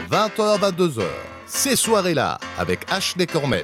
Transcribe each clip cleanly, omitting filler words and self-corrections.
20h, 22h. Ces soirées-là, avec Ashley Cormette.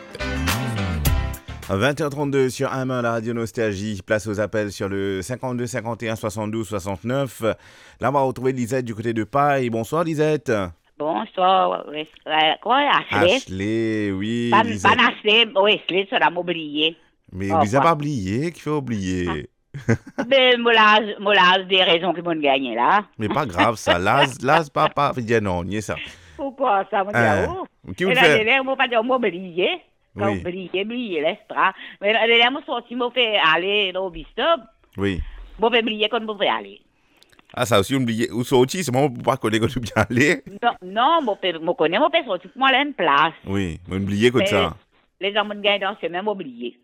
20h32 sur AM1, la radio Nostalgie. Place aux appels sur le 52 51 72 69. Là, on va retrouver Lisette du côté de Paille. Bonsoir, Lisette. Bonsoir. Quoi, Ashley? Ashley, oui. Pas Lisette. Ashley, oui, Ashley, ça l'a oublié. Mais Oh, vous n'avez quoi? pas oublié, qui fait oublier. Mais moi, des raisons qui m'ont gagné là. Mais pas grave, ça. Laz, papa, dit non, ni ça. Pourquoi ça, mon Hein. Dieu? Qui vous Et le là, fait? les m'ont pas dit, oublié. Quand Oui. oublié, l'estra. Mais les m'ont sorti, m'ont fait aller au bistop. Oui. M'ont fait oublier quand m'ont fait aller. Ah, ça aussi, oublié. Ou sorti, c'est moi pour pas connaître que tu bien aller. Non, m'ont fait sortir pour moi aller une place. Oui, mais oublié comme Mais ça. les hommes gagnent dans ce même oublié.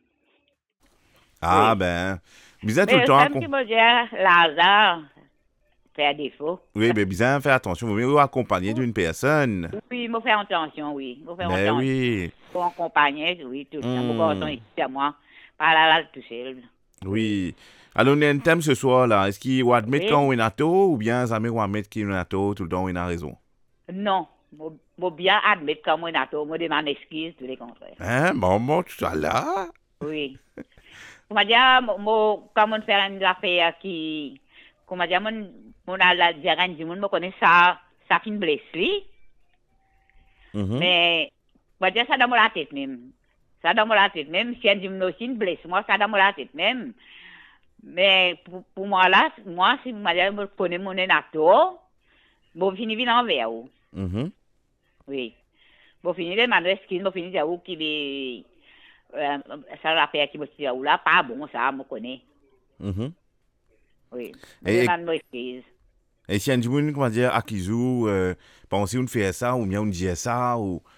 Ah, oui. ben. Vous êtes tout Mais le temps. comme tu me dis, Lazare, fait défaut. Oui, mais bien faire attention. Vous vous accompagner d'une personne. Oui, il m'a fait attention, oui. Il m'a fait Mais attention. oui. Pour accompagner, oui, tout le temps. Mon garçon Hmm. ici à moi. Pas là, tout seul. Oui. Alors, on a un thème ce soir là. Est-ce qu'il va admettre Oui. quand on est nato ou bien jamais on va admettre qu'il est nato tout le temps on a raison? Non, je bien admettre comme un ato, je demande excuse, tout le contraire. Hein? Bon, tout ça là? Oui. Comment dire, comme on fait une affaire qui, comment dire, mon a la gérante du monde, me connaît ça fin blessé. Mhm. Mais, comment dire, ça dans la tête même. Ça dans la tête même. Si un gymnosine blesse, moi, ça dans la tête même. Mais, pour moi, là, moi, si je connais mon énato, je finis en verre. Mhm. Oui. Je finis de demander excuse, je finis de dire qu'il est, ça l'affaire qui me dit là, pas bon, ça, je connais. Mhm. Oui. Et- Je demande excuse. Et si un monde, comment dire, accusou, pensez on fait ça ou bien on dit ça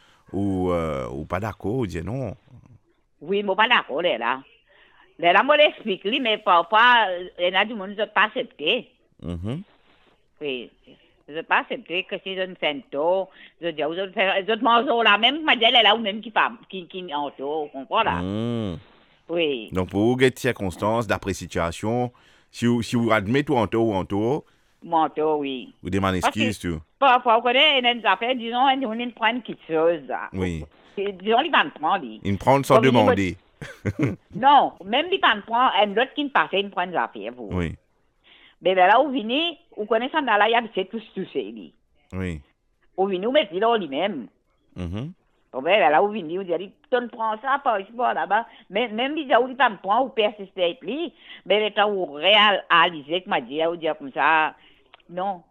ou pas d'accord, ou dit non. Oui, je pas d'accord, là. Là, je l'explique, mais parfois, il y a du monde qui ne pas accepté. Mhm. Oui. Je ne pas accepté que si je ne fais pas, je dis, je mange là, même, je dis, là, ou même qui en tout, comprends là? Mm. Oui. Donc, pour vous, get circonstances d'après situation, si vous admettez en tout, Manteau, oui. vous demandez Parce que- excuse, tout. Parfois, on connaît une affaire, disons, on prend une petite chose. Là. Oui. Disons, il va me prendre. lui. Il prend sans Comme il demander. Non, même il va me prendre, un autre qui me passe, il me prend des affaires. Vous. Oui, Mais là, où venez, vous connaissez ça, là, il y a tous, lui. oui. Où venez, vous mettez là lui-même. Mhm. Bon, ben, là, où venez, vous dites, tu ne prends ça, pas ici, pas là-bas. Mais même, il dit, où il va me prendre, ou persister avec lui. Mais le temps où réaliser, que m'a dit, ou dire comme ça, non,